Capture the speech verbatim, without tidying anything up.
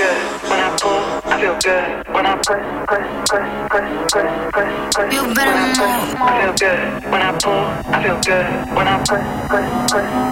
good. When I pull, I feel good. When I press, press, press, press, press, press, press. You better when I press, move. I feel good. When I pull, I feel good. When I press, press, press,